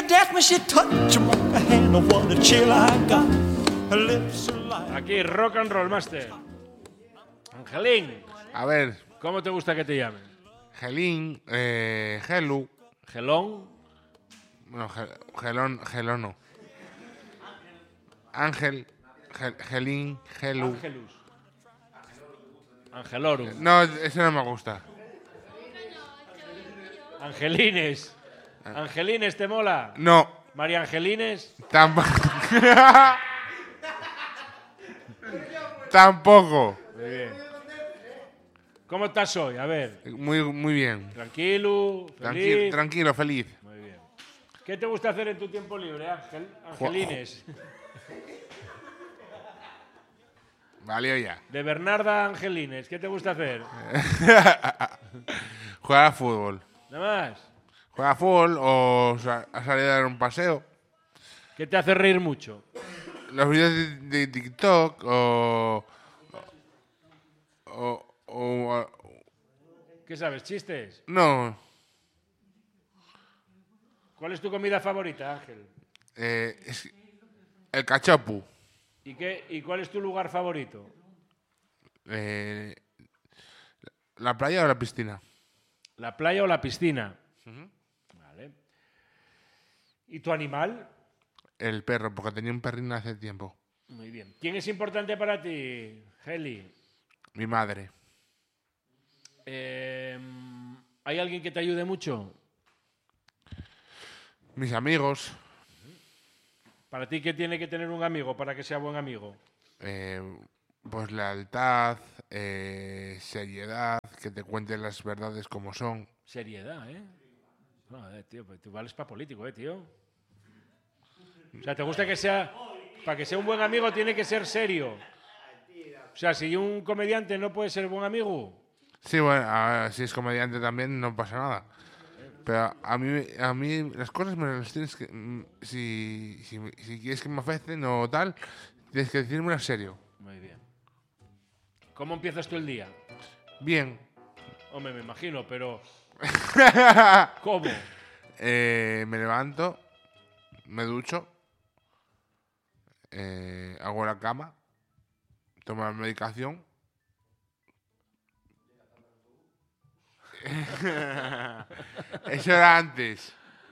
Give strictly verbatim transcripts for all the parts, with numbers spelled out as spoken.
Aquí, Rock and Roll Master. Angelín. A ver. ¿Cómo te gusta que te llamen? Gelín, eh, Gelu. Gelón. Bueno, gel, gelón, gelón no. Ángel, gel, Gelín, Gelu. Angelus. Angelorum. No, ese no me gusta. Angelines. Angelines, ¿te mola? No. María Angelines. Tampoco. Tampoco. Muy bien. ¿Cómo estás hoy? A ver. Muy, muy bien. Tranquilo, feliz. Tranquilo, tranquilo, feliz. Muy bien. ¿Qué te gusta hacer en tu tiempo libre, Ángel? Angelines. Vale, ya. De Bernarda Angelines, ¿qué te gusta hacer? Jugar a fútbol. ¿Nada más? Jugar a fútbol o sa a salir a dar un paseo. ¿Qué te hace reír mucho? Los vídeos de, de TikTok o o, o, o... ¿Qué sabes? ¿Chistes? No. ¿Cuál es tu comida favorita, Ángel? Eh, es el cachopu. ¿Y, qué, ¿Y cuál es tu lugar favorito? Eh, ¿La playa o la piscina? ¿La playa o la piscina? Uh-huh. Vale. ¿Y tu animal? El perro, porque tenía un perrín hace tiempo. Muy bien. ¿Quién es importante para ti, Heli? Mi madre. Eh, ¿Hay alguien que te ayude mucho? Mis amigos. ¿Para ti qué tiene que tener un amigo para que sea buen amigo? Eh, pues lealtad, eh, seriedad, que te cuenten las verdades como son. Seriedad, ¿eh? No, eh, tío, pues tú vales para político, ¿eh, tío? O sea, ¿te gusta que sea... Para que sea un buen amigo tiene que ser serio. O sea, si un comediante no puede ser buen amigo... Sí, bueno, a ver, si es comediante también no pasa nada. Pero a mí, a mí las cosas me las tienes que... Si, si, si quieres que me afecten o tal, tienes que decirme en serio. Muy bien. ¿Cómo empiezas tú el día? Bien. Hombre, me imagino, pero... ¿Cómo? Eh, me levanto, me ducho, eh, hago la cama, tomo la medicación. Eso era antes.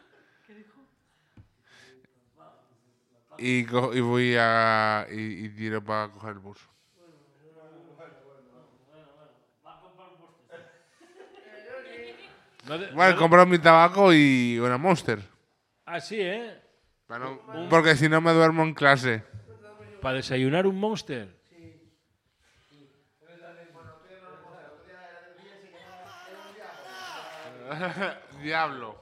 Y, co y voy a... Y, y tiro para coger el bus. No de, bueno, no compro mi tabaco y una Monster. Ah, sí, ¿eh? Para no, porque si no me duermo en clase. ¿Para desayunar un Monster? Diablo.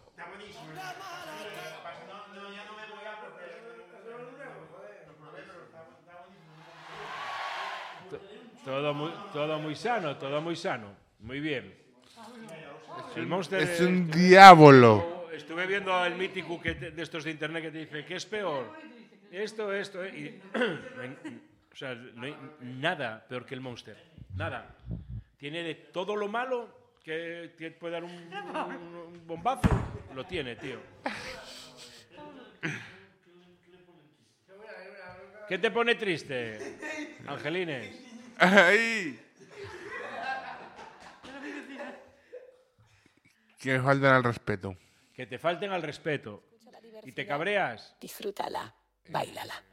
Todo muy, todo muy sano, todo muy sano. Muy bien. El Monster es un estuve, diablo. Estuve viendo el mítico que te, de estos de internet que te dice, ¿qué es peor? Esto, esto, eh, y, o sea, no hay nada peor que el Monster. Nada. Tiene de todo lo malo que, que puede dar un, un, un bombazo. Lo tiene, tío. ¿Qué te pone triste, Angelines? Ay. Que me falten al respeto. Que te falten al respeto. ¿Y te cabreas? Disfrútala, báilala.